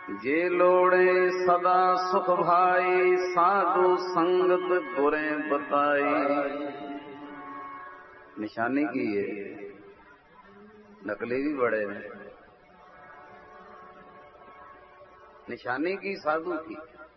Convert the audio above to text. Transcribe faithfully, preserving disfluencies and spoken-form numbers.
जे लोड़े सदा सुख भाई, साधु संगत बुरे बताई। निशानी की है, नकली भी बड़े हैं। निशानी की साधु की,